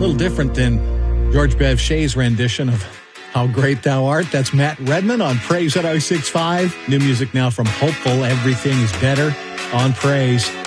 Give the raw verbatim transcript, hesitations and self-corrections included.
little different than George Bev Shea's rendition of How Great Thou Art. That's Matt Redman on Praise at oh six point five. New music now from Hopeful, Everything is Better on Praise.